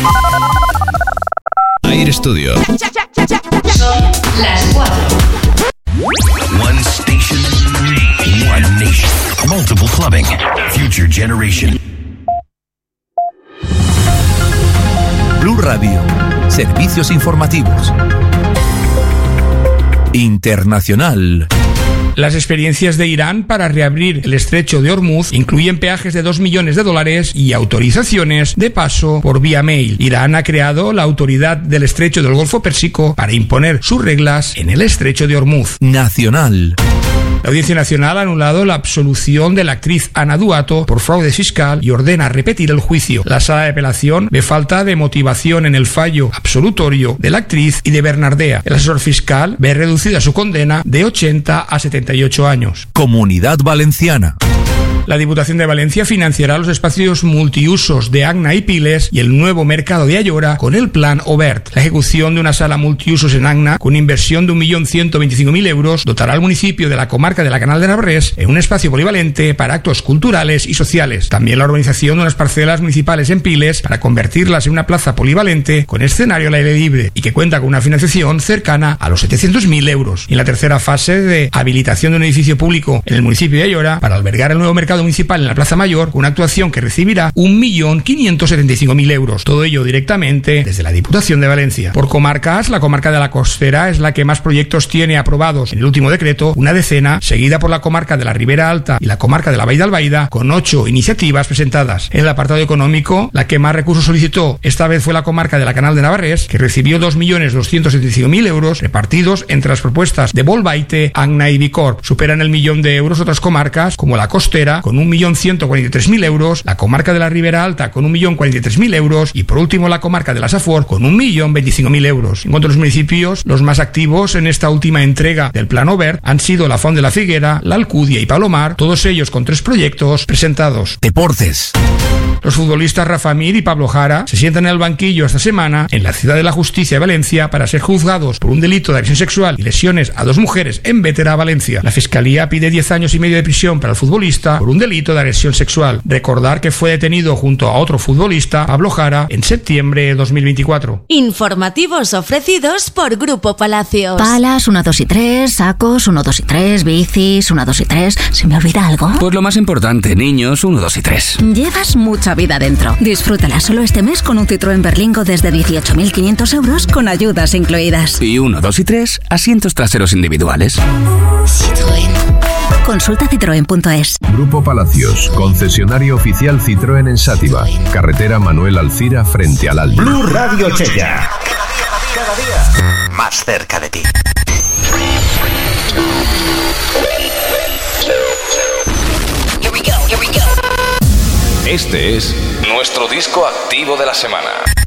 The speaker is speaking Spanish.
Air Studio. Las 4. One station, one nation. Multiple clubbing. Future generation. Blue Radio. Servicios informativos. Internacional. Las experiencias de Irán para reabrir el estrecho de Hormuz incluyen peajes de $2 millones y autorizaciones de paso por vía mail. Irán ha creado la autoridad del estrecho del Golfo Pérsico para imponer sus reglas en el estrecho de Hormuz. Nacional. La Audiencia Nacional ha anulado la absolución de la actriz Ana Duato por fraude fiscal y ordena repetir el juicio. La sala de apelación ve falta de motivación en el fallo absolutorio de la actriz y de Bernardea. El asesor fiscal ve reducida su condena de 80 a 78 años. Comunidad Valenciana. La Diputación de Valencia financiará los espacios multiusos de Agna y Piles y el nuevo mercado de Ayora con el plan Obert. La ejecución de una sala multiusos en Agna con inversión de 1.125.000 euros dotará al municipio de la comarca de la Canal de Navarrés en un espacio polivalente para actos culturales y sociales. También la urbanización de unas parcelas municipales en Piles para convertirlas en una plaza polivalente con escenario al aire libre y que cuenta con una financiación cercana a los 700.000 euros. Y en la tercera fase de habilitación de un edificio público en el municipio de Ayora para albergar el nuevo mercado municipal en la Plaza Mayor, con una actuación que recibirá 1.575.000 euros. Todo ello directamente desde la Diputación de Valencia. Por comarcas, la comarca de la Costera es la que más proyectos tiene aprobados en el último decreto, una decena, seguida por la comarca de la Ribera Alta y la comarca de la Vall d'Albaida, con 8 iniciativas presentadas. En el apartado económico, la que más recursos solicitó esta vez fue la comarca de la Canal de Navarrés, que recibió 2.275.000 euros repartidos entre las propuestas de Bolbaite, Agna y Bicorp. Superan el millón de euros otras comarcas como la Costera, con 1.143.000 euros, la comarca de la Ribera Alta con 1.043.000 euros y por último la comarca de la Safor con 1.025.000 euros. En cuanto a los municipios, los más activos en esta última entrega del Plan Obert han sido la Font de la Figuera, la Alcudia y Palomar, todos ellos con 3 proyectos presentados. Deportes. Los futbolistas Rafa Mir y Pablo Jara se sientan en el banquillo esta semana en la Ciudad de la Justicia de Valencia para ser juzgados por un delito de agresión sexual y lesiones a 2 mujeres en Bétera, Valencia. La Fiscalía pide 10 años y medio de prisión para el futbolista por un delito de agresión sexual. Recordar que fue detenido junto a otro futbolista, Pablo Jara, en septiembre de 2024. Informativos ofrecidos por Grupo Palacios. Palas 1, 2 y 3, sacos 1, 2 y 3, bicis 1, 2 y 3. ¿Se me olvida algo? Pues lo más importante, niños 1, 2 y 3. Llevas mucha vida dentro. Disfrútala solo este mes con un Citroën Berlingo desde 18.500 euros con ayudas incluidas. Y 1, 2 y 3, asientos traseros individuales. Citroën. Consulta citroen.es. Grupo Palacios, concesionario oficial Citroën en Sátiva. Carretera Manuel Alcira frente al Albi. Blue Radio Chella. Cada día más cerca de ti. Este es nuestro disco activo de la semana.